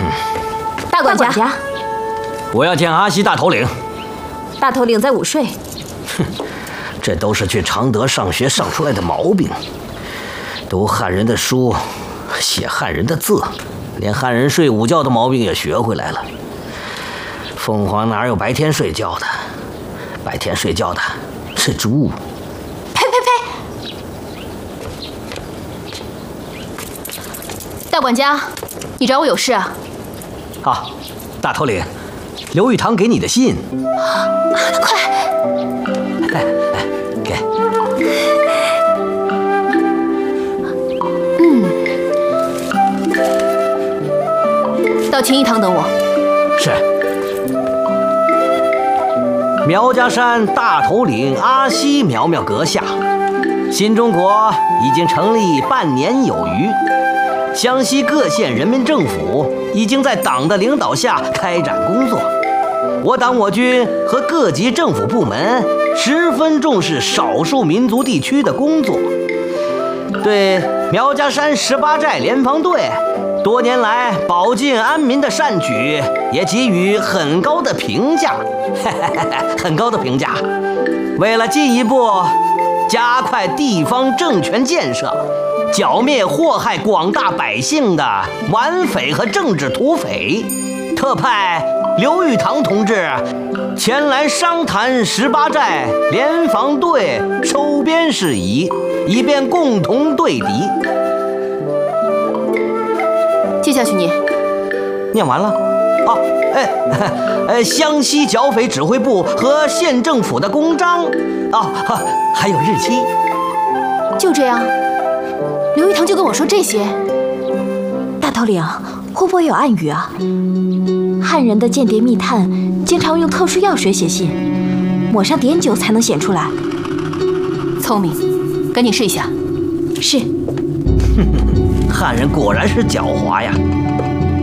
大管家， 我要见阿西大头领。 大头领在午睡。 这都是去常德上学上出来的毛病。读汉人的书，写汉人的字，连汉人睡午觉的毛病也学回来了。凤凰哪有白天睡觉的？白天睡觉的是猪。 呸！大管家，你找我有事啊？ 啊，大头领，刘玉堂给你的信。 快！ 给。 到青衣堂等我。 是。苗家山大头领阿西苗苗阁下，新中国已经成立半年有余，湘西各县人民政府已经在党的领导下开展工作。我党我军和各级政府部门十分重视少数民族地区的工作，对苗家山18寨联防队多年来保境安民的善举也给予很高的评价，很高的评价。为了进一步加快地方政权建设，剿灭祸害广大百姓的顽匪和政治土匪，特派刘玉堂同志前来商谈18寨联防队收编事宜，以便共同对敌。 接下去念完了。湘西剿匪指挥部和县政府的公章，还有日期。 就这样，刘玉堂就跟我说这些。 大头领，会不会有暗语啊？汉人的间谍密探经常用特殊药水写信，抹上碘酒才能显出来。 聪明，赶紧试一下。 是。 汉人果然是狡猾呀。